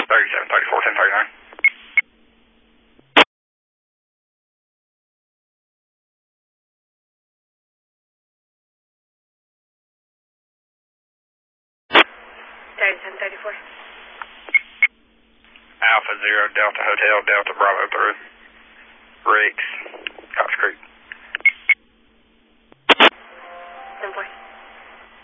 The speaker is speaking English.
37, 34, 10, 39. Alpha 0, Delta Hotel, Delta Bravo through. Riggs.